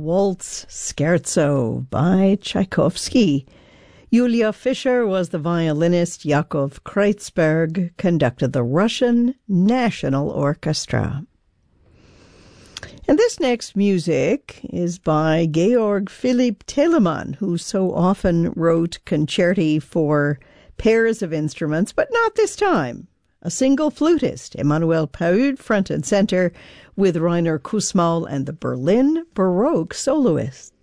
Waltz Scherzo by Tchaikovsky. Julia Fischer was the violinist. Yakov Kreutzberg conducted the Russian National Orchestra. And this next music is by Georg Philipp Telemann, who so often wrote concerti for pairs of instruments, but not this time. A single flutist, Emanuel Paud, front and center, with Rainer Kussmaul and the Berlin Baroque Soloists.